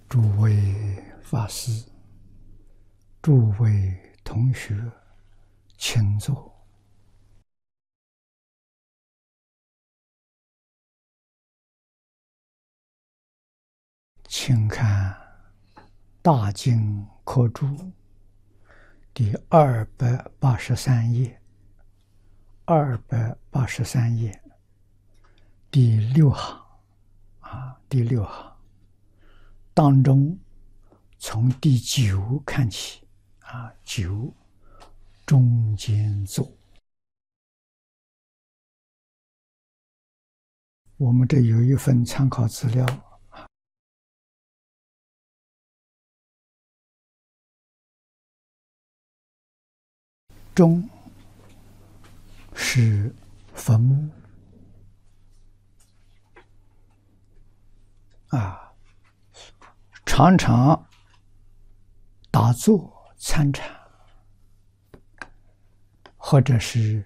诸位法师、诸位同学，请坐。请看《大经科注》第283页，283页第6行第6行当中，从第9看起9中间坐。我们这有一份参考资料。中是坟墓常常打坐参禅，或者是